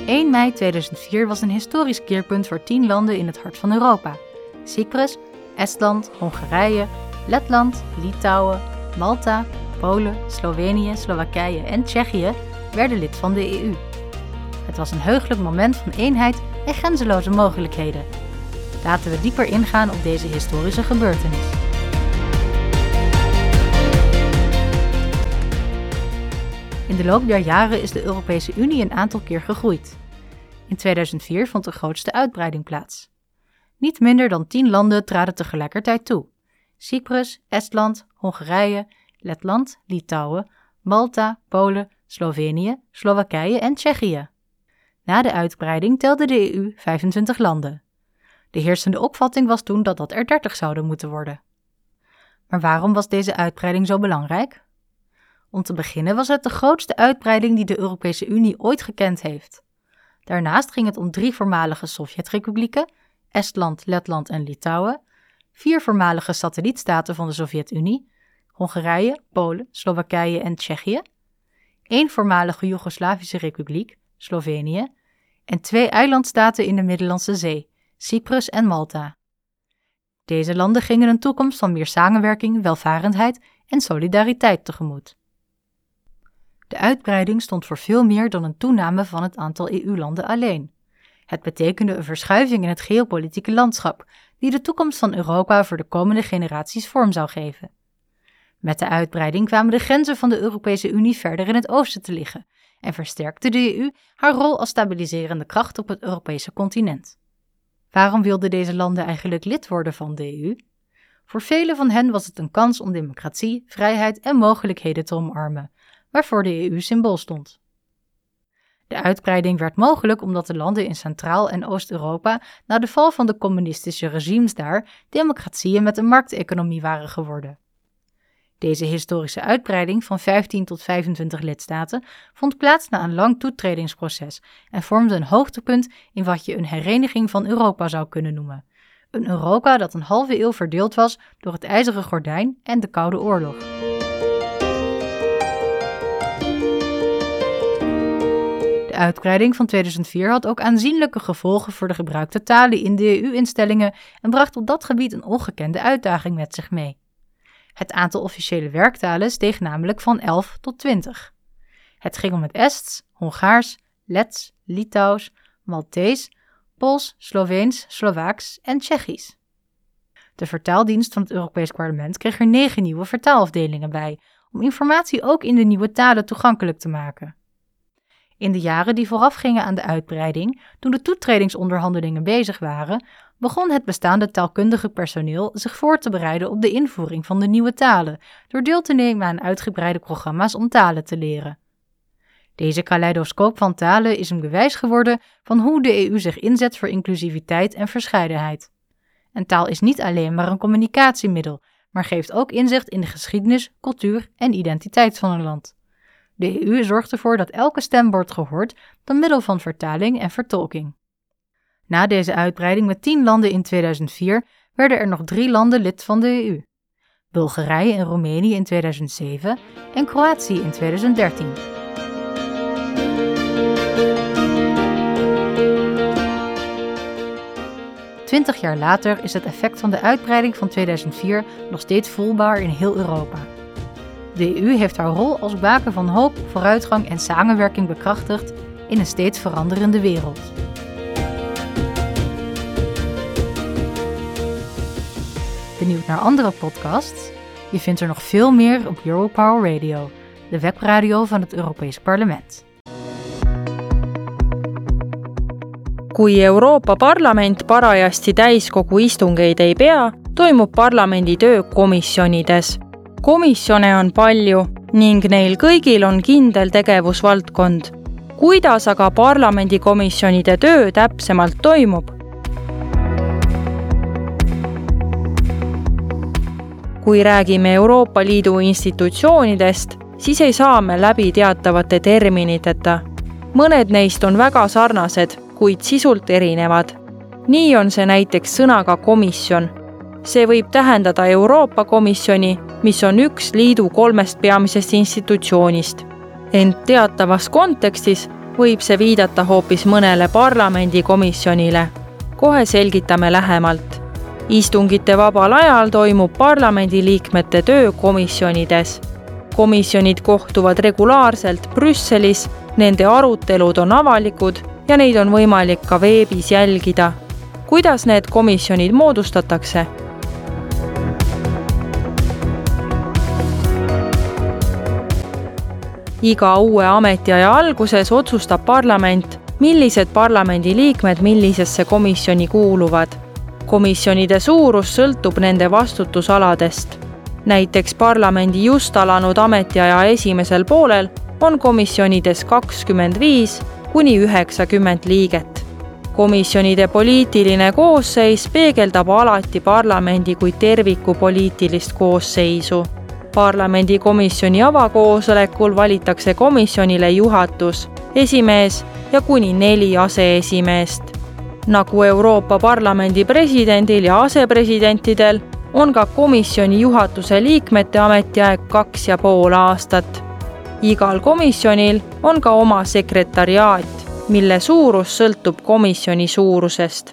1 mei 2004 was een historisch keerpunt voor 10 landen in het hart van Europa. Cyprus, Estland, Hongarije, Letland, Litouwen, Malta, Polen, Slovenië, Slowakije en Tsjechië werden lid van de EU. Het was een heugelijk moment van eenheid en grenzeloze mogelijkheden. Laten we dieper ingaan op deze historische gebeurtenis. In de loop der jaren is de Europese Unie een aantal keer gegroeid. In 2004 vond de grootste uitbreiding plaats. Niet minder dan 10 landen traden tegelijkertijd toe. Cyprus, Estland, Hongarije, Letland, Litouwen, Malta, Polen, Slovenië, Slowakije en Tsjechië. Na de uitbreiding telde de EU 25 landen. De heersende opvatting was toen dat er 30 zouden moeten worden. Maar waarom was deze uitbreiding zo belangrijk? Om te beginnen was het de grootste uitbreiding die de Europese Unie ooit gekend heeft. Daarnaast ging het om 3 voormalige Sovjetrepublieken, Estland, Letland en Litouwen, 4 voormalige satellietstaten van de Sovjet-Unie, Hongarije, Polen, Slowakije en Tsjechië, 1 voormalige Joegoslavische republiek, Slovenië, en 2 eilandstaten in de Middellandse Zee, Cyprus en Malta. Deze landen gingen een toekomst van meer samenwerking, welvarendheid en solidariteit tegemoet. De uitbreiding stond voor veel meer dan een toename van het aantal EU-landen alleen. Het betekende een verschuiving in het geopolitieke landschap, die de toekomst van Europa voor de komende generaties vorm zou geven. Met de uitbreiding kwamen de grenzen van de Europese Unie verder in het oosten te liggen en versterkte de EU haar rol als stabiliserende kracht op het Europese continent. Waarom wilden deze landen eigenlijk lid worden van de EU? Voor velen van hen was het een kans om democratie, vrijheid en mogelijkheden te omarmen, waarvoor de EU symbool stond. De uitbreiding werd mogelijk omdat de landen in Centraal- en Oost-Europa na de val van de communistische regimes daar democratieën met een markteconomie waren geworden. Deze historische uitbreiding van 15 tot 25 lidstaten vond plaats na een lang toetredingsproces en vormde een hoogtepunt in wat je een hereniging van Europa zou kunnen noemen. Een Europa dat een halve eeuw verdeeld was door het IJzeren Gordijn en de Koude Oorlog. De uitbreiding van 2004 had ook aanzienlijke gevolgen voor de gebruikte talen in de EU-instellingen en bracht op dat gebied een ongekende uitdaging met zich mee. Het aantal officiële werktalen steeg namelijk van 11 tot 20. Het ging om het Ests, Hongaars, Lets, Litouws, Maltees, Pools, Sloveens, Slovaaks en Tsjechisch. De vertaaldienst van het Europees Parlement kreeg er 9 nieuwe vertaalafdelingen bij, om informatie ook in de nieuwe talen toegankelijk te maken. In de jaren die voorafgingen aan de uitbreiding, toen de toetredingsonderhandelingen bezig waren, begon het bestaande taalkundige personeel zich voor te bereiden op de invoering van de nieuwe talen, door deel te nemen aan uitgebreide programma's om talen te leren. Deze kaleidoscoop van talen is een bewijs geworden van hoe de EU zich inzet voor inclusiviteit en verscheidenheid. En taal is niet alleen maar een communicatiemiddel, maar geeft ook inzicht in de geschiedenis, cultuur en identiteit van een land. De EU zorgt ervoor dat elke stem wordt gehoord door middel van vertaling en vertolking. Na deze uitbreiding met 10 landen in 2004 werden er nog 3 landen lid van de EU. Bulgarije en Roemenië in 2007 en Kroatië in 2013. Twintig jaar later is het effect van de uitbreiding van 2004 nog steeds voelbaar in heel Europa. De EU heeft haar rol als baken van hoop, vooruitgang en samenwerking bekrachtigd in een steeds veranderende wereld. Benieuwd naar andere podcasts? Je vindt er nog veel meer op Europower Radio, de webradio van het Europees Parlement. Kui Euroopa Parlament parajasti täiskogu istungeid ei pea, toimub parlamendi töö komisjonides. Komisjone on palju ning neil kõigil on kindel tegevusvaldkond. Kuidas aga parlamendikomisjonide töö täpsemalt toimub? Kui räägime Euroopa Liidu institutsioonidest, siis ei saa me läbi teatavate terminiteta. Mõned neist on väga sarnased, kuid sisult erinevad. Nii on see näiteks sõnaga komisjon. See võib tähendada Euroopa Komisjoni, mis on üks liidu 3 peamisest institutsioonist. Ent teatavas kontekstis võib see viidata hoopis mõnele parlamendikomisjonile. Kohe selgitame lähemalt. Istungite vabal ajal toimub parlamendiliikmete töö komisjonides. Komisjonid kohtuvad regulaarselt Brüsselis, nende arutelud on avalikud ja neid on võimalik ka veebis jälgida. Kuidas need komisjonid moodustatakse? Iga uue ametiaja alguses otsustab parlament, millised parlamendiliikmed millisesse komisjoni kuuluvad. Komisjonide suurus sõltub nende vastutusaladest. Näiteks parlamendi just alanud ametiaja esimesel poolel on komisjonides 25 kuni 90 liiget. Komisjonide poliitiline koosseis peegeldab alati parlamendi kui terviku poliitilist koosseisu. Parlamendi komisjoni avakoosolekul valitakse komisjonile juhatus, esimees ja kuni 4 aseesimeest. Nagu Euroopa Parlamendi presidendil ja asepresidentidel on ka komisjoni juhatuse liikmete ametiaeg 2,5 aastat. Igal komisjonil on ka oma sekretariaat, mille suurus sõltub komisjoni suurusest.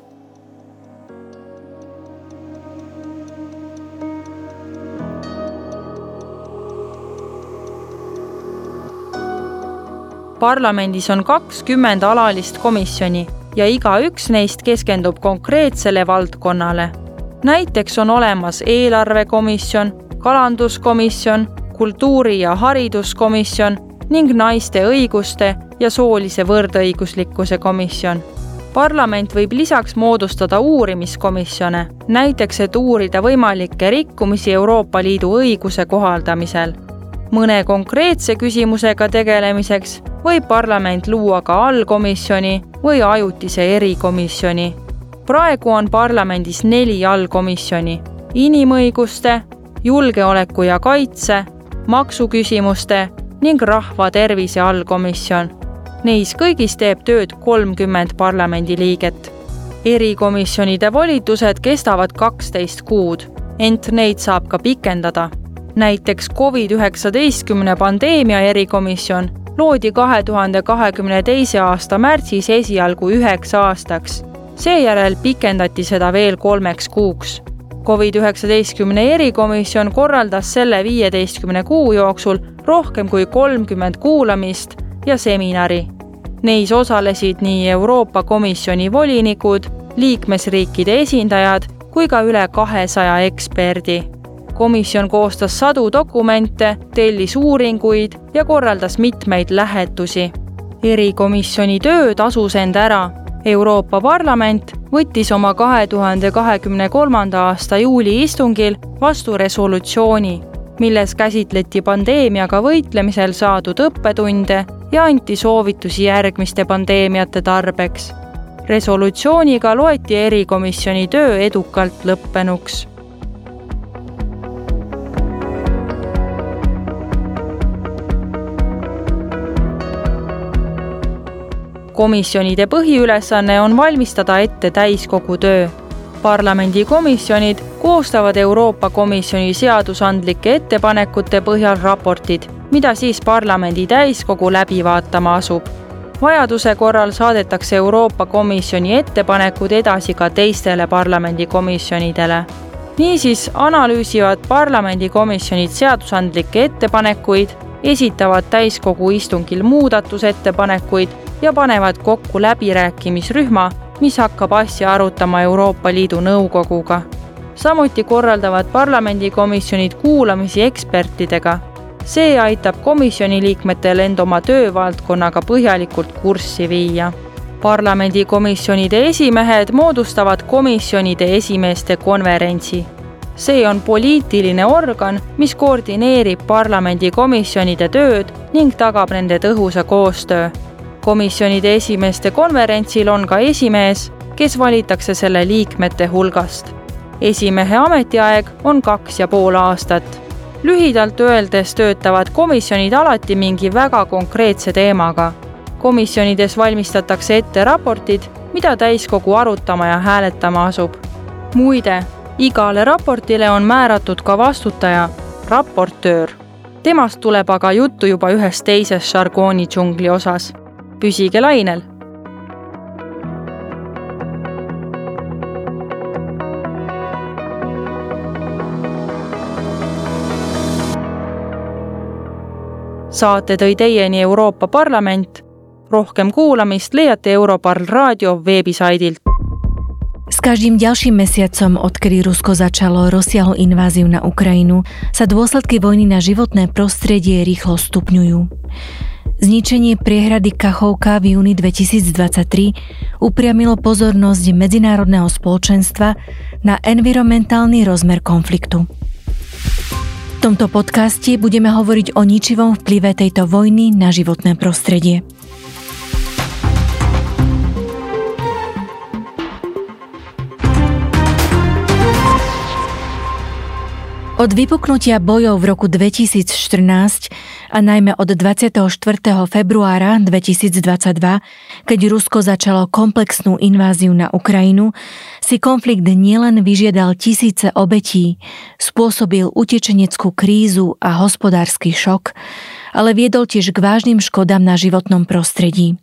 Parlamendis on 20 alalist komisjoni ja igaüks neist keskendub konkreetsele valdkonnale. Näiteks on olemas eelarvekomisjon, kalanduskomisjon, kultuuri- ja hariduskomisjon ning naiste õiguste ja soolise võrdõiguslikkuse komisjon. Parlament võib lisaks moodustada uurimiskomisjone, näiteks et uurida võimalikke rikkumisi Euroopa Liidu õiguse kohaldamisel. Mõne konkreetse küsimusega tegelemiseks võib parlament luua ka allkomisjoni või ajutise erikomisjoni. Praegu on parlamendis 4 allkomisjoni: inimõiguste, julgeoleku ja kaitse, maksuküsimuste ning rahva tervise allkomisjon. Neis kõigis teeb tööd 30 parlamendiliiget. Erikomisjonide volitused kestavad 12 kuud, ent neid saab ka pikendada. Näiteks COVID-19 pandeemia erikomisjon loodi 2022. aasta märtsis esialgu 9 aastaks. Seejärel pikendati seda veel 3 kuuks. COVID-19 erikomisjon korraldas selle 15 kuu jooksul rohkem kui 30 kuulamist ja seminari. Neis osalesid nii Euroopa Komisjoni volinikud, liikmesriikide esindajad kui ka üle 200 eksperdi. Komisjon koostas sadu dokumente, tellis uuringuid ja korraldas mitmeid lähetusi. Erikomisjoni töö tasus end ära. Euroopa Parlament võttis oma 2023. aasta juuli istungil vastu resolutsiooni, milles käsitleti pandeemiaga võitlemisel saadud õppetunde ja anti soovitusi järgmiste pandeemiate tarbeks. Resolutsiooniga loeti erikomisjoni töö edukalt lõppenuks. Komisjonide põhiülesanne on valmistada ette täiskogu töö. Parlamendikomisjonid koostavad Euroopa Komisjoni seadusandlike ettepanekute põhjal raportid, mida siis parlamendi täiskogu läbi vaatama asub. Vajaduse korral saadetakse Euroopa Komisjoni ettepanekud edasi ka teistele parlamendikomisjonidele. Niisiis analüüsivad parlamendikomisjonid seadusandlikke ettepanekuid, esitavad täiskogu istungil muudatusettepanekuid ja panevad kokku läbirääkimisrühma, mis hakkab asja arutama Euroopa Liidu Nõukoguga. Samuti korraldavad parlamendikomisjonid kuulamisi ekspertidega. See aitab komisjoni liikmetel end oma töövaldkonnaga põhjalikult kurssi viia. Parlamendikomisjonide esimehed moodustavad komisjonide esimeeste konverentsi. See on poliitiline organ, mis koordineerib parlamendikomisjonide tööd ning tagab nende tõhusa koostöö. Komisjonide esimeeste konverentsil on ka esimees, kes valitakse selle liikmete hulgast. Esimehe ametiaeg on 2,5 aastat. Lühidalt öeldes töötavad komisjonid alati mingi väga konkreetse teemaga. Komisjonides valmistatakse ette raportid, mida täiskogu arutama ja hääletama asub. Muide, igale raportile on määratud ka vastutaja, raportöör. Temast tuleb aga juttu juba ühes teises žargooni džungli osas. püsige lainel! Saate tõi teieni Euroopa Parlament. Rohkem kuulamist leiate Europarl Raadio veebisaidilt. S každým ďalším mesiacom, odkedy Rusko začalo rozsiahlu inváziu na Ukrajinu, sa dôsledky vojny na životné prostredie rýchlo stupňujú. Zničenie priehrady Kachovka v júni 2023 upriamilo pozornosť medzinárodného spoločenstva na environmentálny rozmer konfliktu. V tomto podcaste budeme hovoriť o ničivom vplyve tejto vojny na životné prostredie. Od vypuknutia bojov v roku 2014 a najmä od 24. februára 2022, keď Rusko začalo komplexnú inváziu na Ukrajinu, si konflikt nielen vyžiadal tisíce obetí, spôsobil utečeneckú krízu a hospodársky šok, ale viedol tiež k vážnym škodám na životnom prostredí.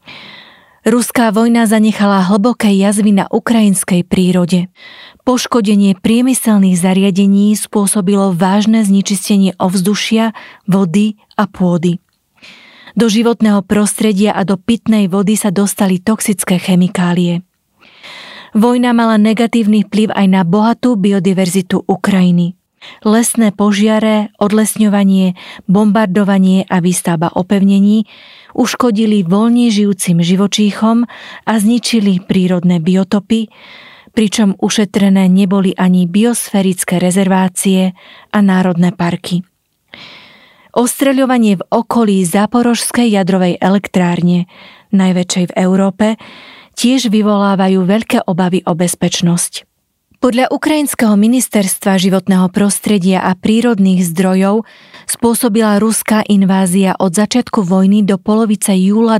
Ruská vojna zanechala hlboké jazvy na ukrajinskej prírode. Poškodenie priemyselných zariadení spôsobilo vážne znečistenie ovzdušia, vody a pôdy. Do životného prostredia a do pitnej vody sa dostali toxické chemikálie. Vojna mala negatívny vplyv aj na bohatú biodiverzitu Ukrajiny. Lesné požiare, odlesňovanie, bombardovanie a výstavba opevnení uškodili voľne žijúcim živočíchom a zničili prírodné biotopy, pričom ušetrené neboli ani biosférické rezervácie a národné parky. Ostreľovanie v okolí Záporožskej jadrovej elektrárne, najväčšej v Európe, tiež vyvolávajú veľké obavy o bezpečnosť. Podľa Ukrajinského ministerstva životného prostredia a prírodných zdrojov spôsobila ruská invázia od začiatku vojny do polovice júla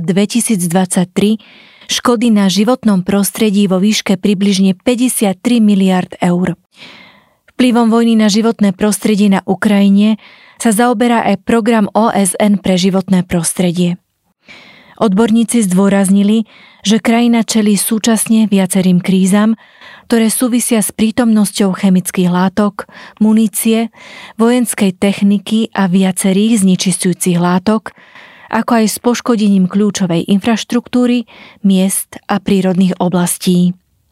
2023 škody na životnom prostredí vo výške približne 53 miliard eur. Vplyvom vojny na životné prostredie na Ukrajine sa zaoberá aj program OSN pre životné prostredie. Odborníci zdôraznili, že krajina čelí súčasne viacerým krízam, ktoré súvisia s prítomnosťou chemických látok, munície, vojenskej techniky a viacerých znečisťujúcich látok, ako aj s poškodením kľúčovej infraštruktúry, miest a prírodných oblastí.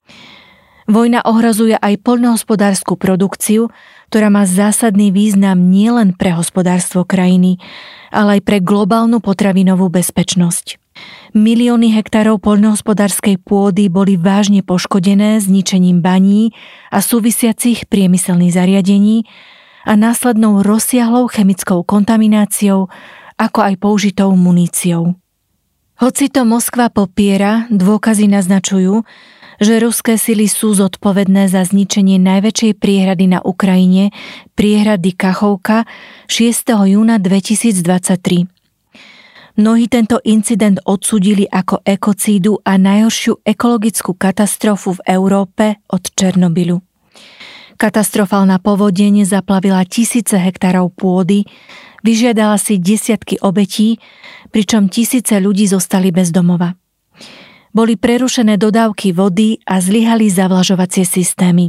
Vojna ohrozuje aj poľnohospodársku produkciu, ktorá má zásadný význam nielen pre hospodárstvo krajiny, ale aj pre globálnu potravinovú bezpečnosť. Milióny hektárov poľnohospodárskej pôdy boli vážne poškodené zničením baní a súvisiacich priemyselných zariadení a následnou rozsiahlou chemickou kontamináciou, ako aj použitou muníciou. Hoci to Moskva popiera, dôkazy naznačujú, že ruské sily sú zodpovedné za zničenie najväčšej priehrady na Ukrajine, priehrady Kachovka 6. júna 2023. Mnohí tento incident odsúdili ako ekocídu a najhoršiu ekologickú katastrofu v Európe od Černobylu. Katastrofálna povodeň zaplavila tisíce hektárov pôdy, vyžiadala si desiatky obetí, pričom tisíce ľudí zostali bez domova. Boli prerušené dodávky vody a zlyhali zavlažovacie systémy.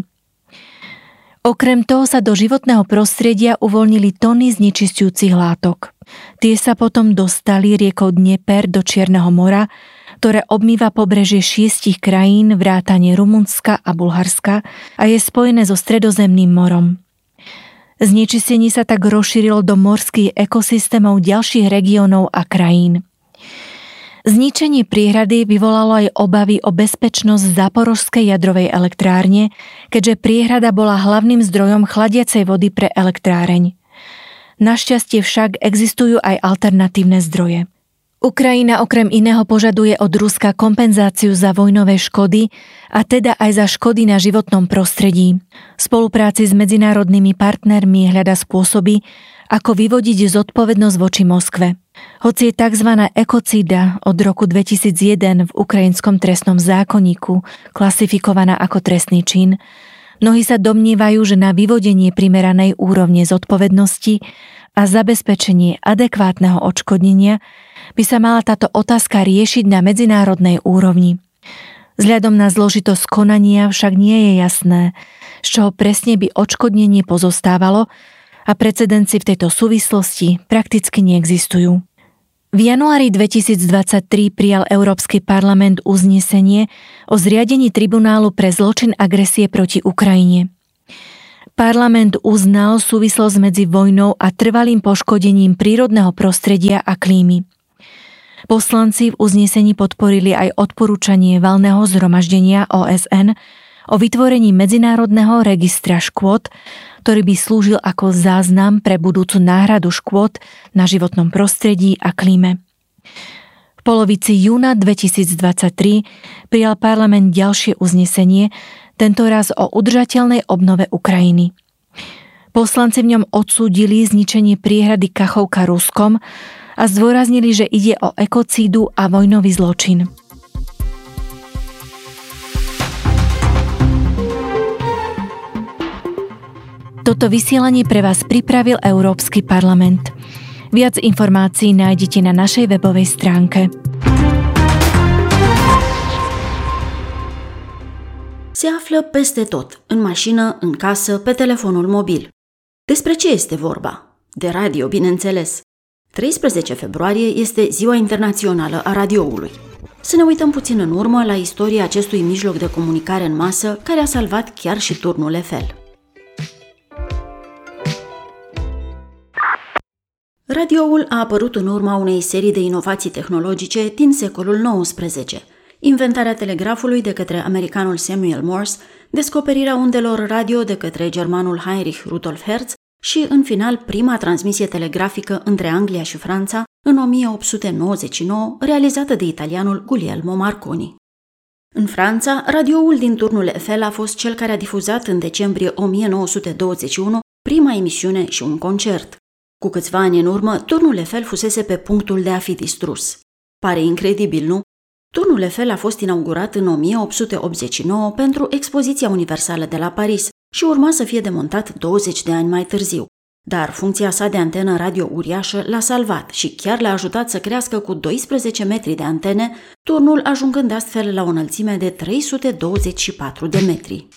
Okrem toho sa do životného prostredia uvoľnili tony znečisťujúcich látok. Tie sa potom dostali riekou Dnieper do Čierneho mora, ktoré obmýva pobrežie 6 krajín vrátane Rumunska a Bulharska a je spojené so Stredozemným morom. Znečistenie sa tak rozšírilo do morských ekosystémov ďalších regiónov a krajín. Zničenie priehrady vyvolalo aj obavy o bezpečnosť Záporožskej jadrovej elektrárne, keďže priehrada bola hlavným zdrojom chladiacej vody pre elektráreň. Našťastie však existujú aj alternatívne zdroje. Ukrajina okrem iného požaduje od Ruska kompenzáciu za vojnové škody a teda aj za škody na životnom prostredí. V spolupráci s medzinárodnými partnermi hľada spôsoby, ako vyvodiť zodpovednosť voči Moskve. Hoci je tzv. Ekocída od roku 2001 v ukrajinskom trestnom zákonníku klasifikovaná ako trestný čin, mnohí sa domnievajú, že na vyvodenie primeranej úrovne zodpovednosti a zabezpečenie adekvátneho odškodnenia by sa mala táto otázka riešiť na medzinárodnej úrovni. Vzhľadom na zložitosť konania však nie je jasné, z čoho presne by odškodnenie pozostávalo a precedenci v tejto súvislosti prakticky neexistujú. V januári 2023 prijal Európsky parlament uznesenie o zriadení tribunálu pre zločin agresie proti Ukrajine. Parlament uznal súvislosť medzi vojnou a trvalým poškodením prírodného prostredia a klímy. Poslanci v uznesení podporili aj odporúčanie valného zhromaždenia OSN o vytvorení medzinárodného registra škôd, ktorý by slúžil ako záznam pre budúcu náhradu škôd na životnom prostredí a klíme. V polovici júna 2023 prijal parlament ďalšie uznesenie, tentoraz o udržateľnej obnove Ukrajiny. Poslanci v ňom odsúdili zničenie priehrady Kachovka Ruskom a zdôraznili, že ide o ekocídu a vojnový zločin. Toto vysielanie pre vás pripravil Európsky parlament. Viac informácií nájdete na našej webovej stránke. Se află peste tot, în mașină, în casă, pe telefonul mobil. Despre ce este vorba? De radio, bineînțeles. 13 februarie este Ziua Internațională a Radioului. Să ne uităm puțin în urmă la istoria acestui mijloc de comunicare în masă care a salvat chiar și turnul Eiffel. Radioul a apărut în urma unei serii de inovații tehnologice din secolul XIX. Inventarea telegrafului de către americanul Samuel Morse, descoperirea undelor radio de către germanul Heinrich Rudolf Hertz și, în final, prima transmisie telegrafică între Anglia și Franța în 1899, realizată de italianul Guglielmo Marconi. În Franța, radioul din turnul Eiffel a fost cel care a difuzat în decembrie 1921 prima emisiune și un concert. Cu câțiva ani în urmă, turnul Eiffel fusese pe punctul de a fi distrus. Pare incredibil, nu? Turnul Eiffel a fost inaugurat în 1889 pentru Expoziția Universală de la Paris și urma să fie demontat 20 de ani mai târziu. Dar funcția sa de antenă radio uriașă l-a salvat și chiar l-a ajutat să crească cu 12 metri de antene, turnul ajungând astfel la o înălțime de 324 de metri.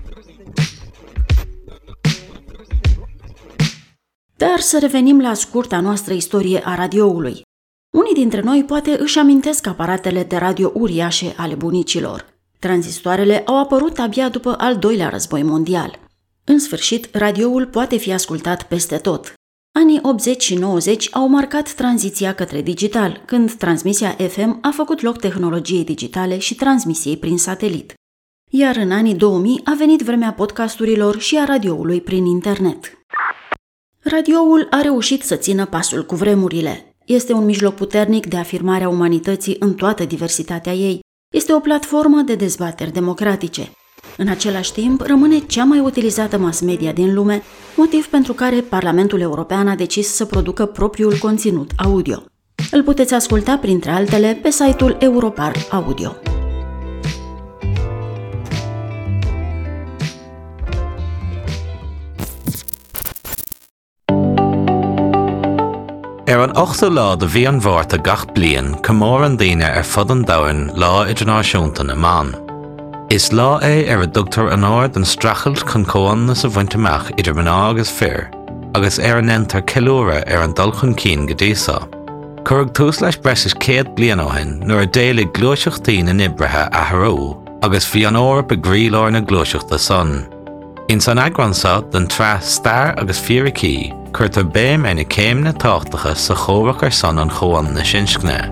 Dar să revenim la scurta noastră istorie a radioului. Unii dintre noi poate își amintesc aparatele de radio uriașe ale bunicilor. Tranzistoarele au apărut abia după al doilea război mondial. În sfârșit, radioul poate fi ascultat peste tot. Anii 80 și 90 au marcat tranziția către digital, când transmisia FM a făcut loc tehnologiei digitale și transmisiei prin satelit. Iar în anii 2000 a venit vremea podcasturilor și a radioului prin internet. Radioul a reușit să țină pasul cu vremurile. Este un mijloc puternic de afirmare a umanității în toată diversitatea ei. Este o platformă de dezbateri democratice. În același timp, rămâne cea mai utilizată mass media din lume, motiv pentru care Parlamentul European a decis să producă propriul conținut audio. Îl puteți asculta, printre altele, pe site-ul Europarl Audio. An 8 lá de bhí an bhharrta gach bliain go mór an daoine fud an domhain lá idirnáisiúnta na Man. Is lá é a dtugtar an áard an strachailt chun comhainne sa bhainteach idir mná agus fear, agus an entar ceiliúra an dul chun cín go dtí. Curg tús leis breis 100 bliain ó hin nuair a déalaigh glúiseachtaí na nibrithe a thró, agus bhí an árap a gríleáir na glúiseachta son. In san agransa den tra star agus fioricí, chuirtar béim na céimne táchtacha sa chomhach ar son an choan na sinscne.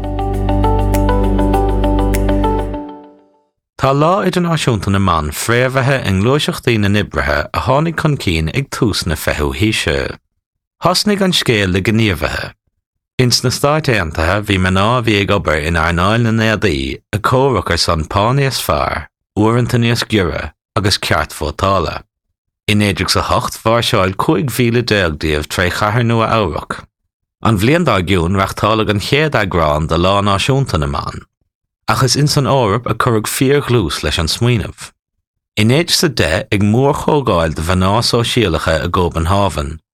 Tá lá idirnáisiúnta na Man fréamhaithe an glúiseachtaí na nibrithe a tháinig chun cín ag tús na feithú híse. Thosnig an scéal le gníomhaithe. Ins na Stáit Aontaithe bhí mná bhí ag obair in airnáil na néadaí a chomhach ar son páníos fearr, uaireanta níos giore agus ceart fótála. In éidir sa 8 bharseáil 5,000 déagdíobh trí chathair nua amhrach. An bhliain dá giún reachtáladh an chéad agrán de lá náisiúnta na Man. Achas in san árap a curg 4 glús leis an smaoinemh. In éidir sa 10 ag mór chógáil de bhaná sóisialacha a Copenhagen,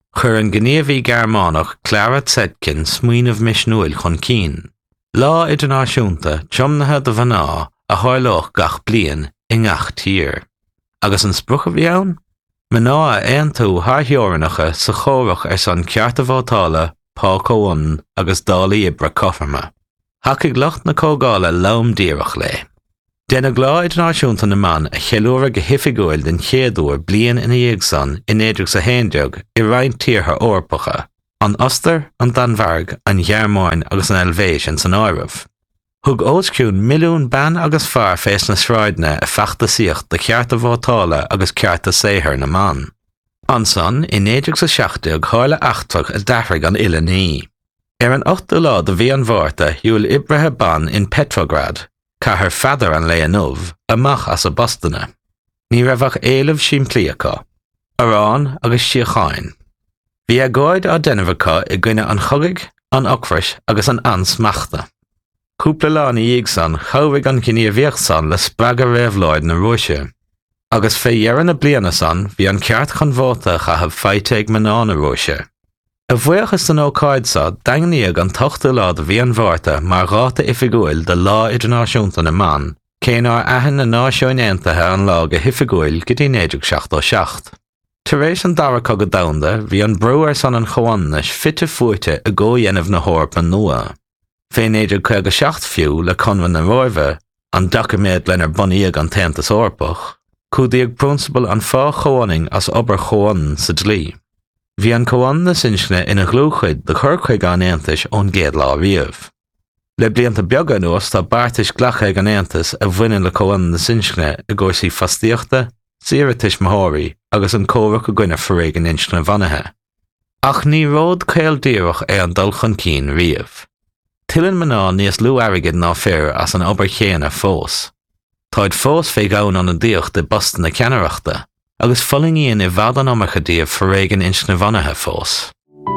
Chur an gníomhaí Gearmánach Clara Zetkin smaoinemh misnúil chun cín. Lá idirnáisiúnta tiomnathe do bhaná a tharlach gach bliain I ngach tír. Agus an sprucha bhí ann? Mná a aon tú thartheorainnacha sa chomhrach san cearta bhátála Pá Comhain agus Dálaí Ibre Cofarma. Hacaigh lucht na cógála lom díreach le. Déna glá idirnáisiúnta na man a cheiliúra go hifigiúil den chéadúir bliain ina dhéagsan in éidir sa héindeag I roinn tíortha orpacha, an Oster, an Danmhairg, an Ghearmáin agus an Elvéis in san áireamh. Thug ósciún milliún ban agus fearr fés na sráidne a feachtasaíocht de cearta bhátála agus cearta saothar na man. Ansan, in éidir sa seachtaigh tháirle achtach a deafraigh an Uile Ní. An 8 lá de bhí an bhárta dhiúil ibrithe ban in Petrograd, Cahar fadar an Leonov, amach as a Bostona. Ní raibhach éilimh siimplíocha, Arán agus Síocháin. Bhí a gáid á denmhacha I gcuine an chogaigh, an ocrais agus an ansmachta. Cúpla lá na dhéagsan chomhaigh an cíníomh san le spreag a réamhláid na Róise. Agus fé dhearan na bliana san, bhí an ceart chun bhóta chathab feite ag mná na Róise. A bhuiachas san ócáid sa, daingníag an 8 lá de bhí an bhárta mar ráta ifigiúil de lá idirnáisiúnta na man, céinar aithin na náisiúin aontaithe an lá go hifigiúil go dtí 1967. Tar éis an daracha go damhanda, bhí an breúir san an Chomhainis fitte fuaite a ggó dhéanamh na hórpa nua. Fé 1956 fiú le Convan na Roimhe, an documéad lenar bunaíag an Tentas Orpach, cúdaíag principal an fá Chomhainning as obair Chomhain sa dlí. Bhí an Chomhain na Sinseachna ina ghlúchuid de churchuig an Aontais ón gcéad lá riamh. Le blianta beaga nuas tá beartais ghlacha ag an Aontas a bhaineann le Chomhain na Sinseachna I gcúrsaí fastíochta, Saoirtis Móirí agus an cóhrach go gcuine forréig an inscne bhanathe. Ach ní ród céildíoch an dul chun cín riamh. Tuileann mná níos lú airgid ná fear as an obair chéana fós. Táid fós fé gabhann an díoch de Boston na ceannaireachta, agus follingíonn I bhfad an omacha díobh forréig an inscne bhanathe fós.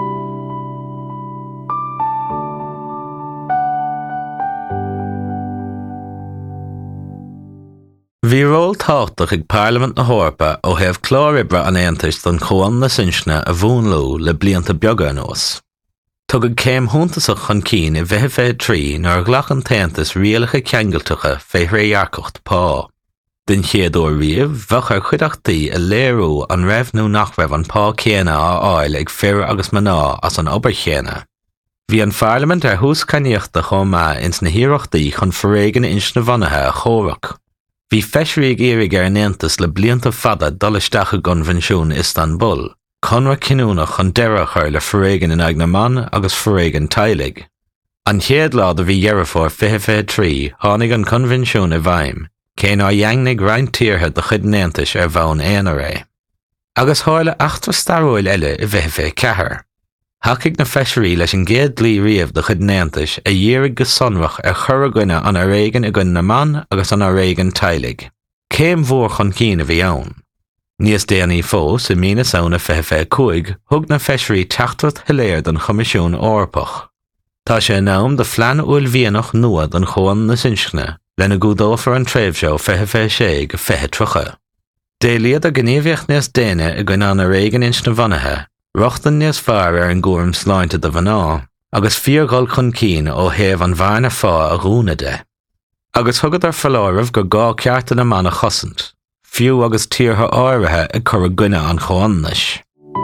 Bhí ról táchtach ag Parliament na Hórpa ó thaobh clár ibre an Aontais don Chomhain na Sinseachna a bhúnlú le blianta beaga anuas. Tugad céim thuntasach chun cín I bheith fé trí nar ghlach an Taontas rialacha ceangailteacha fé réarcocht pá. Den chéadúir riamh bhachar chuideachtaí a léirú an raibhnú nach raibh an pá céanna á áil ag fear agus maná as an obair chéanna. Bhí an Parliament ar thús caníochta chomá ins na hiarachtaí chun forréig an inscne bhanathe a chomhrach. Bhí feisirí ag éirigh ar an Aontas le blianta fada dul isteach a Gonvenisiún Istanbul, conra cinúnach chun deireadh chuir le forréigean in aghaidh na man agus forréigean tailig. An chéad lá de bhí dhearafór 23 tháinig an Convenisiún I bhaim, céinar dheangnig roinn tíortha do chuid an Aontais ar bhonn éana ré. Agus tháirle 8 staróil eile I bheith fé cethair. Hacaigh na feisirí leis an gcéad dlí riamh do chuid an Aontais a dhéarigh go sonrach ar chur a gcuine an aréigean I gcuine na man agus an aréigean tailig. Céim mhór chun cín a bhí ann. Níos déanaí fós I mína saona 25 thug na feisirí teachtat hiléir don Choimisiún Orpach. Tá sé in am de phlean uail bhíonach nua don Chomhain na Sinseachna lena gúdófar an tréimhseo 26 go 23. Déiliad a gníomhaíocht níos déine a gcuine an aréigean inscne bhanathe, rochtan níos fearr ar an gcuairim sláinte do bhaná, agus fíorgáil chun cín ó thaobh an bharna fá a rúna de. Agus thugad ar foláirmh go gá cearta na man a chosint, fiú agus tíortha áirithe ag chur a gcuine an Chomhainis.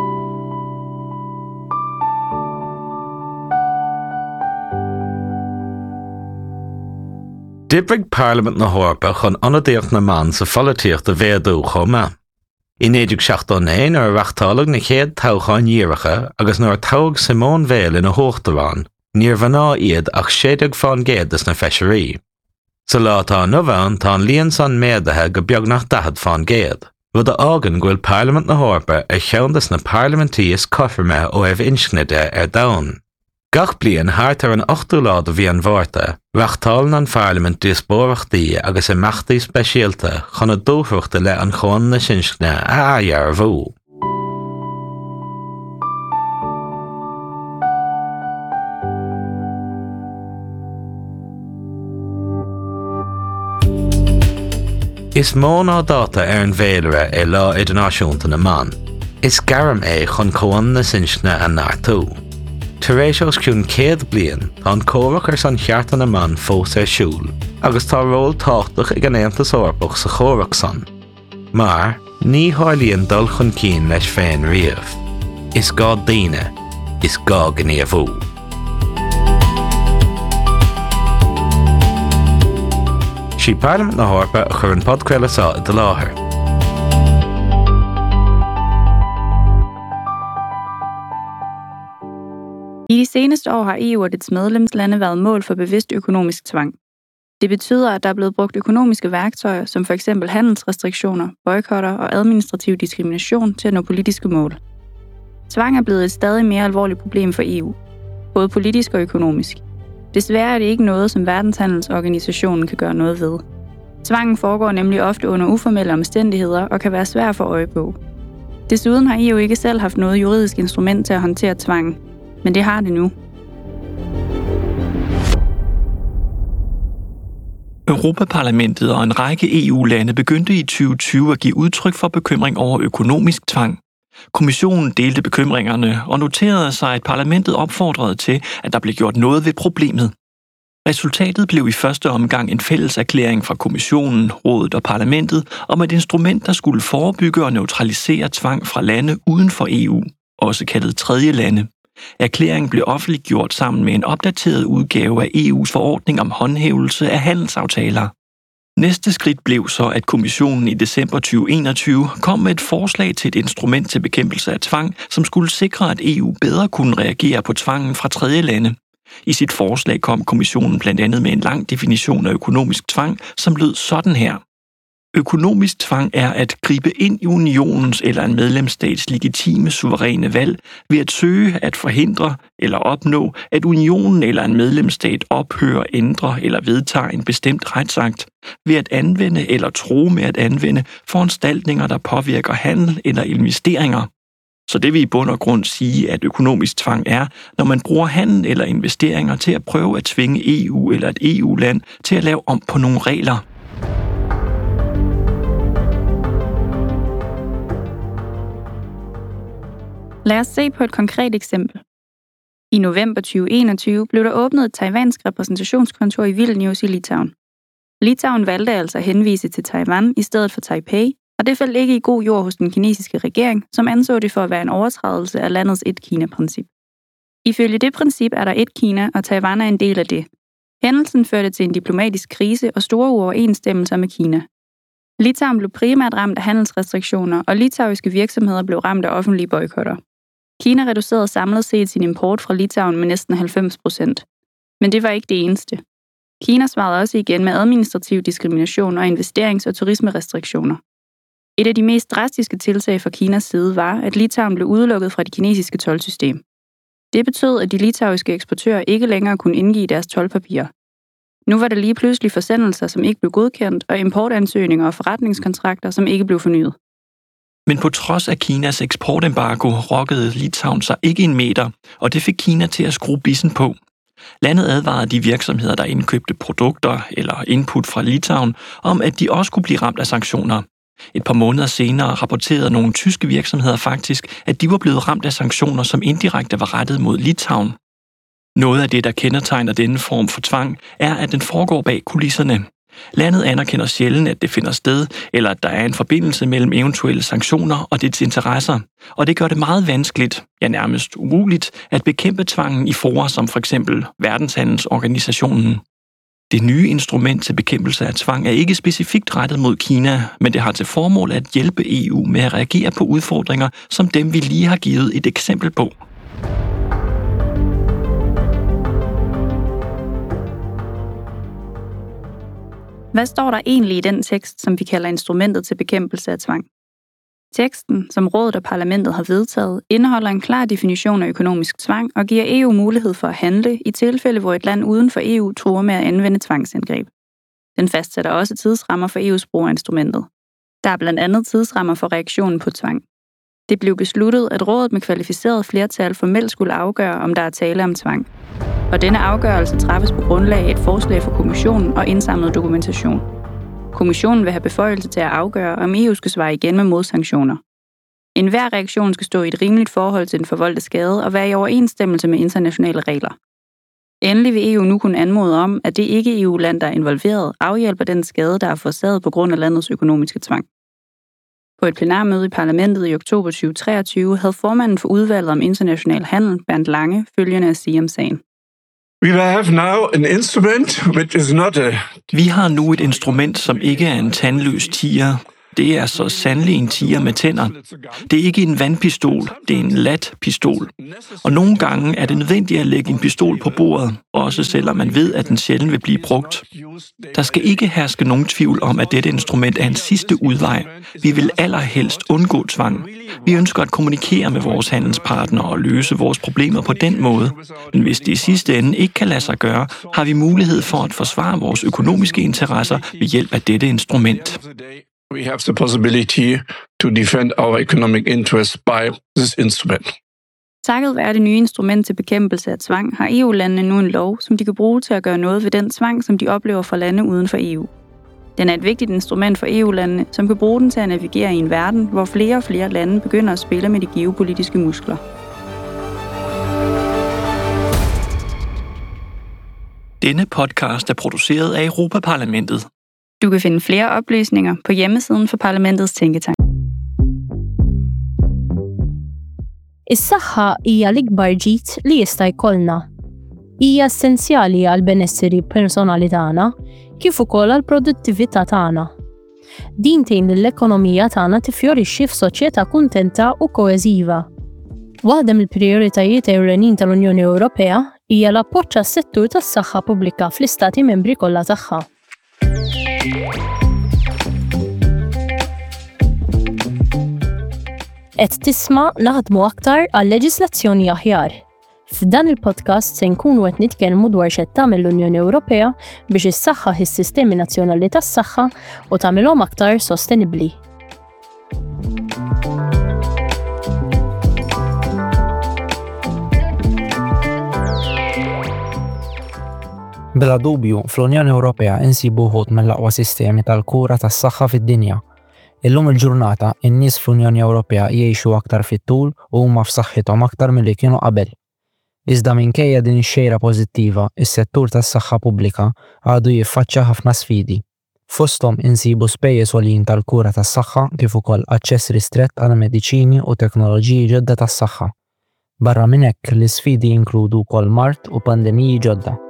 D'oibrigh Parliament na Hórpa chun anadíocht na man sa follatíocht a bhéadú chomá. I 1961 ar reachtáladh na chéad toghcháin díreacha agus nuair tóg Simón Weil ina Hochtarán, níor bhaná iad ach 60 géad na feisirí. Sa lá tá nómhain tá líon san méadathe go beag nach 10 géad, rud a ágan ghfuil Parliament na Hórpa ar cheantas na parlamentíos coifirme ó inscne ar domhan. Gach bliain thart ar an 8 lá de bhí an bhárta, reachtálann an Parliament díospóireachtaí agus imeachtaí speisialta chun a dúthreachta le an Chomhain na Sinseachna a dhear bhú. Is mó ná dáta ar an bhéalire lá idirnáisiúnta na man. Is garam chun cóan na sinsna a nartú. Taréisios ciún céad blian an córach san cheartan na man fós siúl, agus tá ról táchtach ag an Aontas Eorpach sa chórach san. Mar, ní háilíonn dul chun cín leis féin riamh. Is gá daoine, is gá gníomhú. Sí Parliament na Hárpa a chur an podcréile sa i do láthair. I de seneste år har EU og dets medlemslande været mål for bevidst økonomisk tvang. Det betyder, at der er blevet brugt økonomiske værktøjer, som for eksempel handelsrestriktioner, boykotter og administrativ diskrimination til at nå politiske mål. Tvang er blevet et stadig mere alvorligt problem for EU, både politisk og økonomisk. Desværre er det ikke noget, som Verdenshandelsorganisationen kan gøre noget ved. Tvangen foregår nemlig ofte under uformelle omstændigheder og kan være svær at få øje på. Desuden har EU ikke selv haft noget juridisk instrument til at håndtere tvangen, men det har det nu. Europaparlamentet og en række EU-lande begyndte i 2020 at give udtryk for bekymring over økonomisk tvang. Kommissionen delte bekymringerne og noterede sig, at parlamentet opfordrede til, at der blev gjort noget ved problemet. Resultatet blev i første omgang en fælles erklæring fra Kommissionen, Rådet og Parlamentet om et instrument, der skulle forebygge og neutralisere tvang fra lande uden for EU, også kaldet tredje lande. Erklæringen blev offentliggjort sammen med en opdateret udgave af EU's forordning om håndhævelse af handelsaftaler. Næste skridt blev så, at Kommissionen i december 2021 kom med et forslag til et instrument til bekæmpelse af tvang, som skulle sikre, at EU bedre kunne reagere på tvangen fra tredje lande. I sit forslag kom Kommissionen blandt andet med en lang definition af økonomisk tvang, som lød sådan her. Økonomisk tvang er at gribe ind i unionens eller en medlemsstats legitime suveræne valg ved at søge at forhindre eller opnå, at unionen eller en medlemsstat ophører, ændrer eller vedtager en bestemt retsakt, ved at anvende eller true med at anvende foranstaltninger, der påvirker handel eller investeringer. Så det vil i bund og grund sige, at økonomisk tvang er, når man bruger handel eller investeringer til at prøve at tvinge EU eller et EU-land til at lave om på nogle regler. Lad os se på et konkret eksempel. I november 2021 blev der åbnet et taiwansk repræsentationskontor i Vilnius i Litauen. Litauen valgte altså at henvise til Taiwan i stedet for Taipei, og det faldt ikke i god jord hos den kinesiske regering, som anså det for at være en overtrædelse af landets et-Kina-princip. Ifølge det princip er der et Kina, og Taiwan er en del af det. Hændelsen førte til en diplomatisk krise og store uoverensstemmelser med Kina. Litauen blev primært ramt af handelsrestriktioner, og litauiske virksomheder blev ramt af offentlige boykotter. Kina reducerede samlet set sin import fra Litauen med næsten 90%. Men det var ikke det eneste. Kina svarede også igen med administrativ diskrimination og investerings- og turismerestriktioner. Et af de mest drastiske tiltag fra Kinas side var, at Litauen blev udelukket fra det kinesiske toldsystem. Det betød, at de litauiske eksportører ikke længere kunne indgive deres toldpapirer. Nu var der lige pludselig forsendelser, som ikke blev godkendt, og importansøgninger og forretningskontrakter, som ikke blev fornyet. Men på trods af Kinas eksportembargo rokkede Litauen sig ikke en meter, og det fik Kina til at skrue bissen på. Landet advarede de virksomheder, der indkøbte produkter eller input fra Litauen, om at de også kunne blive ramt af sanktioner. Et par måneder senere rapporterede nogle tyske virksomheder faktisk, at de var blevet ramt af sanktioner, som indirekte var rettet mod Litauen. Noget af det, der kendetegner denne form for tvang, er, at den foregår bag kulisserne. Landet anerkender sjældent, at det finder sted, eller at der er en forbindelse mellem eventuelle sanktioner og dets interesser, og det gør det meget vanskeligt, ja nærmest umuligt, at bekæmpe tvangen i fora som for eksempel Verdenshandelsorganisationen. Det nye instrument til bekæmpelse af tvang er ikke specifikt rettet mod Kina, men det har til formål at hjælpe EU med at reagere på udfordringer, som dem vi lige har givet et eksempel på. Hvad står der egentlig i den tekst, som vi kalder instrumentet til bekæmpelse af tvang? Teksten, som Rådet og Parlamentet har vedtaget, indeholder en klar definition af økonomisk tvang og giver EU mulighed for at handle i tilfælde, hvor et land uden for EU truer med at anvende tvangsindgreb. Den fastsætter også tidsrammer for EU's brug af instrumentet. Der er blandt andet tidsrammer for reaktionen på tvang. Det blev besluttet, at rådet med kvalificeret flertal formelt skulle afgøre, om der er tale om tvang. Og denne afgørelse træffes på grundlag af et forslag fra kommissionen og indsamlet dokumentation. Kommissionen vil have beføjelse til at afgøre, om EU skal svare igen med modsanktioner. Enhver reaktion skal stå i et rimeligt forhold til den forvoldte skade og være i overensstemmelse med internationale regler. Endelig vil EU nu kunne anmode om, at det ikke EU-land, der er involveret, afhjælper den skade, der er forårsaget på grund af landets økonomiske tvang. På et plenarmøde i parlamentet i oktober 2023 havde formanden for udvalget om international handel, Bernd Lange, følgende at sige om sagen. Vi har nu et instrument, som ikke er en tandløs tiger. Det er så sandelig en tiger med tænder. Det er ikke en vandpistol, det er en latpistol. Og nogle gange er det nødvendigt at lægge en pistol på bordet, også selvom man ved, at den sjældent vil blive brugt. Der skal ikke herske nogen tvivl om, at dette instrument er en sidste udvej. Vi vil allerhelst undgå tvang. Vi ønsker at kommunikere med vores handelspartnere og løse vores problemer på den måde. Men hvis det i sidste ende ikke kan lade sig gøre, har vi mulighed for at forsvare vores økonomiske interesser ved hjælp af dette instrument. We have the possibility to defend our economic interests by this instrument. Takket være det nye instrument til bekæmpelse af tvang, har EU-landene nu en lov, som de kan bruge til at gøre noget ved den tvang, som de oplever fra lande uden for EU. Den er et vigtigt instrument for EU-landene, som kan bruge den til at navigere i en verden, hvor flere og flere lande begynder at spille med de geopolitiske muskler. Denne podcast er produceret af Europa-Parlamentet. Du kan finde flere oplysninger på hjemmesiden for parlamentets tænketank. Is-saħħa hija l-ikbar ġid li jista' jkollna. Hija essenzjali għall-benesseri personali tagħna kif ukoll għall-produttività tagħna. Din tgħin lill-ekonomija tagħna tifjorixxi f'soċjetà kuntenta u koeżiva. Waħda mill-prijoritajiet ewlenin tal-Unjoni Ewropea hija l-appoġġ għas-settur tas-saħħa pubblika fl-istati membri kollha tagħha. Qed tisma' naħdmu aktar għal leġislazzjoni aħjar. F'dan il-podcast se nkunu qed nitkellmu dwar x'qed tagħmel l-Unjoni Ewropea biex issaħħaħ is-sistemi nazzjonali tas-saħħa u tagħmilhom aktar sostenibbli. Bla dubju, fl-Unjoni Ewropea insibu wħud mill-aqwa sistemi tal-kura tas-saħħa fid-dinja. Illum il-ġurnata, in-nies fl-Unjoni Ewropea jgħixu aktar fit-tul u huma f'saħħithom aktar milli kienu qabel. Iżda minkejja din ix-xejra pożittiva, is-settur tas-saħħa pubblika għadu jiffaċċja ħafna sfidi. Fosthom insibu spejjeż għoljin tal-kura tas-saħħa kif ukoll aċċess ristrett għal mediċini u teknoloġiji ġodda tas-saħħa. Barra minn hekk, l-isfidi jinkludu wkoll mart u pandemiji ġodda.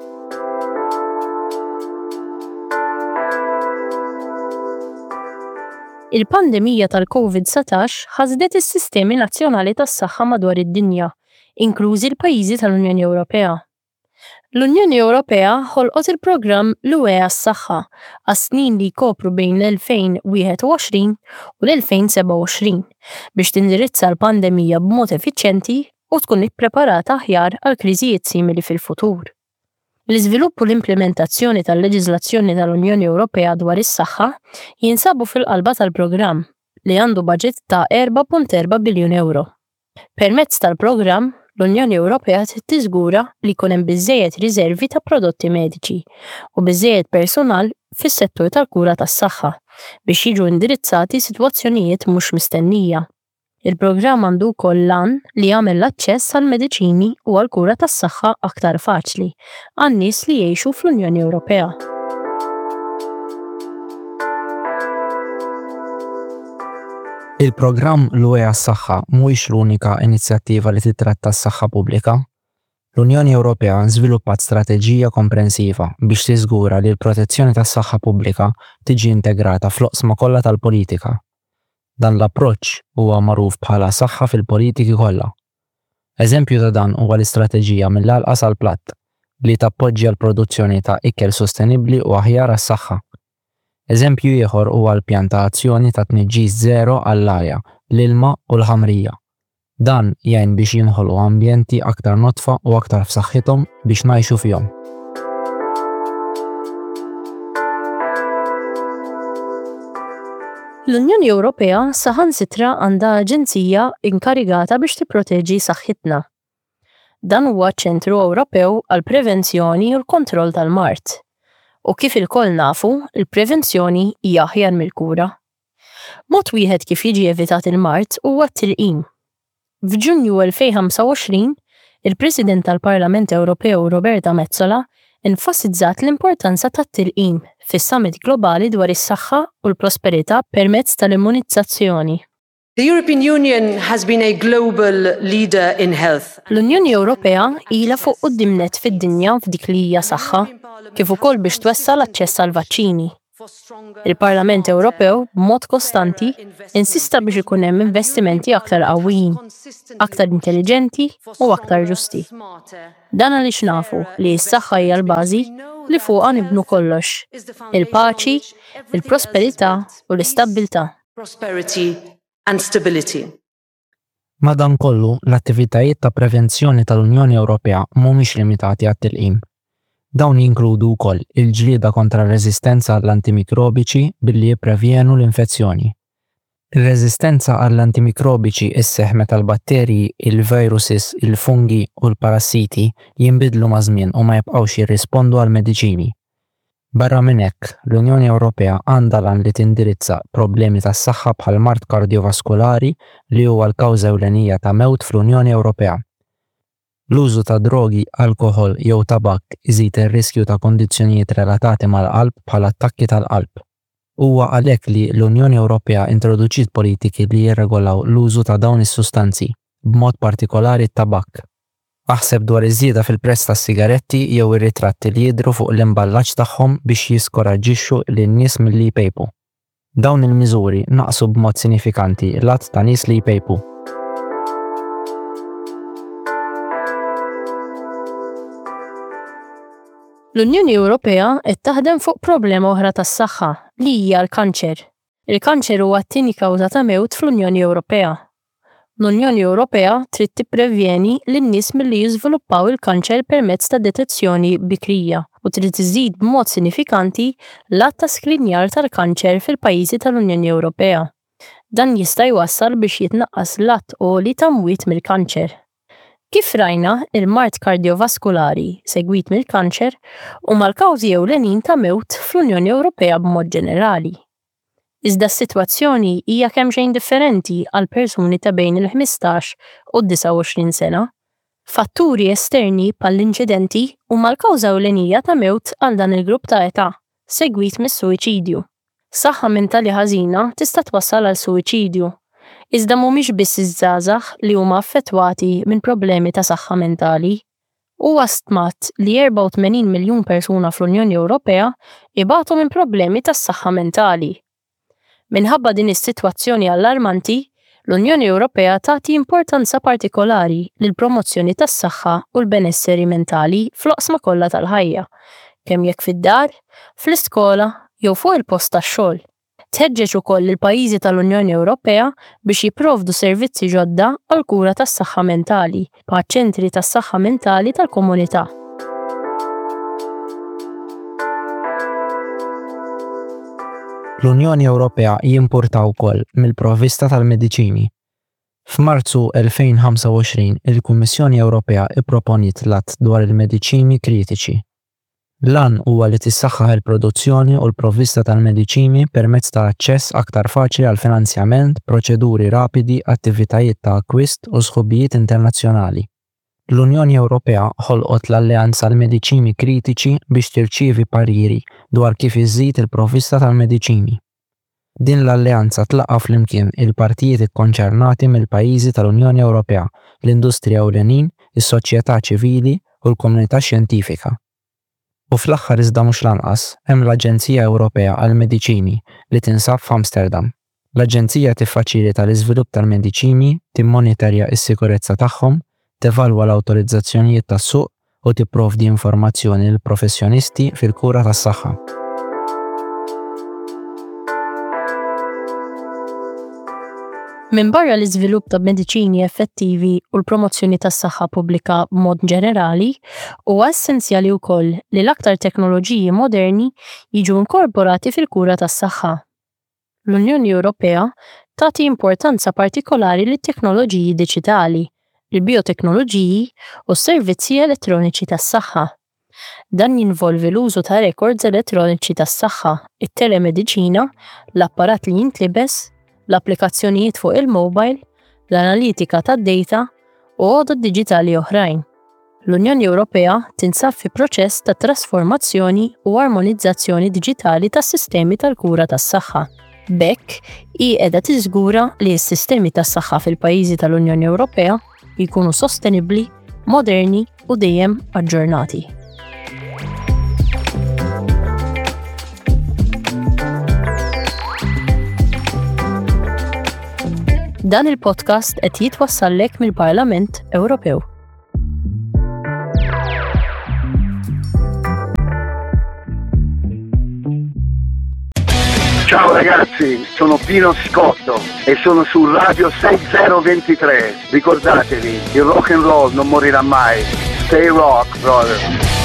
Il-pandemija tal-COVID-19 ħażdet is-sistemi nazzjonali tas-saħħa madwar id-dinja, inklużi l-pajjiżi tal-Unjoni Ewropea. L-Unjoni Ewropea ħolqot il-programm l-UE għas-saħħa għas-snin li jkopru bejn l-2021 u l-2027 biex tindirizza l-pandemija b'mod effiċjenti u tkun ippreparata aħjar għal kriżijiet simili fil-futur. L-iżvilupp u l-implementazzjoni tal-leġiżlazzjoni tal-Unjoni Ewropea dwar is-saħħa jinsabu fil-qalba tal-programm li għandu baġġett ta' 4.4 biljun euro. Permezz tal-programm, l-Unjoni Ewropea tiżgura li jkun hemm biżżejjed riservi ta' prodotti mediċi u biżżejjed personal fis-settur tal-kura tas-saħħa biex jiġu indirizzati sitwazzjonijiet mhux mistennija. Il-programm għandu wkoll lan li jagħmel l-aċċess għall-mediċini u għall-kura tas-saħħa aktar faċli għan-nies li jgħixu fl-Unjoni Ewropea. Il-programm l-UE għas-saħħa mhuwiex l-unika inizjattiva li titratta s-saħħa pubblika. L-Unjoni Ewropea żviluppat strateġija komprensiva biex tiżgura li l-protezzjoni tas-saħħa pubblika tiġi integrata fl-oqsma kollha tal-politika. Dan l-approċċ huwa magħruf bħala saħħa fil-politiki kollha. Eżempju ta' dan huwa l-istrateġija mill-alqas għall-platt li tappoġġja l-produzzjoni ta' ikel sostenibbli u aħjar għas-saħħa. Eżempju ieħor huwa l-pjan ta' azzjoni ta' tniġġis żero għall-arja, l-ilma u l-ħamrija. Dan jgħin biex jinħolqu ambjenti aktar notfa u aktar f'saħħithom biex ngħixu fihom. L-Unjoni Ewropea saħansitra għandha aġenzija inkarigata biex tipproteġi saħħitna. Dan huwa ċ-Ċentru Ewropew għall prevenzjoni u l-kontroll tal-mart. U kif ilkoll nafu, il-prevenzjoni hija aħjar mill-kura. Mod wieħed kif jiġi evitat il-mart huwa t-tilqim. F'Ġunju 2025, il-President tal-Parlament Ewropew Roberta Metsola enfasizzat l-importanza tat-tilqim fis-Summit Globali dwar is-saħħa u l-prosperità permezz tal-immunizzazzjoni. The European Union has been a global leader in health. L-Unjoni Ewropea ilha fuq qudiemnet fid-dinja f'dik li hija saħħa, kif ukoll biex twessal aċċess għal vaċċini. Il-Parlament Ewropew b'mod kostanti insista biex ikun hemm investimenti aktar qawwijin, aktar intelligenti u aktar ġusti. Dan għaliex nafu li s-saħħa hija l-bażi li fuqha nibnu kollox: il-paċi, il-prosperità u l-istabbiltà. And stability. Madankollu, l-attivitajiet ta' prevenzjoni tal-Unjoni Ewropea mhumiex limitati għat-tilqim. Dawn jinkludu wkoll il-ġlieda kontra r-reżistenza għall-antimikrobiċi billi jipprevjenu l-infezzjoni. Ir-reżistenza għall-antimikrobiċi isseħħ meta l-batterji, il-viruses, il-fungi u l-parassiti jinbidlu ma' żmien u ma jibqgħux jirrispondu għall-mediċini. Barra minn hekk, l-Unjoni Ewropea għandha lan li tindirizza problemi tas-saħħa bħal mart kardiovaskulari li huwa l-kawża ewlenija ta' mewt fl-Unjoni Ewropea. L-użu ta' drogi, alkoħol jew tabak iżid ir-riskju ta' kondizzjonijiet relatati mal-qalb bħal attakki tal-qalb. Huwa għalhekk li l-Unjoni Ewropea introduċiet politiki li jirregolaw l-użu ta' dawn is-sustanzi, b'mod partikolari t-tabak. Aħseb dwar iż-żieda fil-prezz tas-sigaretti jew ir-ritratti li jidhru fuq l-imballaġġ tagħhom biex jiskoraġġixxu lin-nies milli jpejpu. Dawn il-miżuri naqsu b'mod sinifikanti l-att ta' nies li jpejpu. L-Unjoni Ewropea qed taħdem fuq problema oħra tas-saħħa li hija l-kanċer. Il-kanċer huwa t-tieni kawża ta' mewt fl-Unjoni Ewropea. L-Unjoni Ewropea trid tipprevjeni lin-nies milli jiżviluppaw il-kanċer permezz ta' detezzjoni bikrija u trid iżid b'mod sinifikanti l-att ta' skrinjar tal-kanċer fil-pajjiżi tal-Unjoni Ewropea. Dan jista' jwassal biex jitnaqqas l-att għoli ta' mwiet mill-kanċer. Kif rajna, il-mart kardiovaskulari segwit mill-kanċer huma l-kawżi ewlenin ta' mewt fl-Unjoni Ewropea b'mod ġenerali. Iżda s-sitwazzjoni hija kemm xejn differenti għal persuni ta' bejn il-15 u 29 sena. Fatturi esterni bħall-inċidenti huma l-kawża ewlenija ta' mewt għal dan il-grupp ta' età, segwit mis-suwiċidju. Saħħa mentali ħażina tista' twassal għal suwiċidju. Iżda mhumiex biss iż-żgħażagħ li huma affettwati minn problemi ta' saħħa mentali. Huwa stmat li 84 miljun persuna fl-Unjoni Ewropea ibatu minn problemi tas-saħħa mentali. Minħabba din is-sitwazzjoni allarmanti, l-Unjoni Ewropea tagħti importanza partikolari lil promozzjoni tas-saħħa u l-benesseri mentali fl-oqsma kollha tal-ħajja, kemm jekk fid-dar, fl-iskola jew fuq il-post tax-xogħol. Tħeġġeġ ukoll il-pajjiżi tal-Unjoni Ewropea biex jipprovdu servizzi ġodda għal kura tas-saħħa mentali bħal ċentri tas-saħħa mentali tal-komunità. L-Unjoni Ewropea jimpurta wkoll mill-provvista tal-mediċini. F'Marzu 2025 il-Kummissjoni Ewropea ipproponiet l-att dwar il-mediċini kritiċi. L-an huwa li tissaħħaħ il-produzzjoni u l-provvista tal-mediċini permezz ta' aċċess aktar faċli għal finanzjament, proċeduri rapidi, attivitajiet ta' akkwist u sħubijiet internazzjonali. L-Unjoni Ewropea ħolqot l-Alleanza għall-Mediċini Kritiċi biex tirċievi pariri dwar kif iżżid il-provvista tal-mediċini. Din l-alleanza tlaqa' flimkien il-partijiet ikkonċernati mill-pajjiżi tal-Unjoni Ewropea, l-industrija ewlenin, is-soċjetà ċivili u l-komunità xjentifika. U fl-aħħar iżda mhux lanqas hemm l-Aġenzija Ewropea għall-Mediċini li tinsab f'Amsterdam. L-Aġenzija tiffaċilita l-iżvilupp tal-mediċini, timmonitorja s-sikurezza tagħhom, tevalwa l-awtorizzazzjonijiet tas-suq u tipprovdi informazzjoni lil professjonisti fil-kura tas-saħħa. Minn barra l-iżvilupp ta' mediċini effettivi u l-promozzjoni tas-saħħa pubblika b'mod ġenerali, huwa essenzjali wkoll li l-aktar teknoloġiji moderni jiġu inkorporati fil-kura tas-saħħa. L-Unjoni Ewropea tagħti importanza partikolari lit-teknoloġiji diġitali, il-bioteknoloġiji u s-servizzi elettroniċi tas-saħħa. Dan jinvolvi l-użu ta' records elettroniċi tas-saħħa, it-telemediċina, l-apparat li jintlibes, l-applikazzjonijiet fuq il-mobile, l-analitika tad-data u għodod diġitali oħrajn. L-Unjoni Ewropea tinsab fi proċess ta' trasformazzjoni u armonizzazzjoni diġitali tas-sistemi tal-kura tas-saħħa. Bekk hi qiegħda tiżgura li s-sistemi tas-saħħa fil-pajjiżi tal-Unjoni Ewropea jkunu sostenibbli, moderni u dejjem aġġornati. Dan il-podcast qed jitwassallek mill-Parlament Ewropew. Ciao ragazzi, sono Pino Scotto e sono su Radio 6023. Ricordatevi, il rock and roll non morirà mai. Stay rock, brother.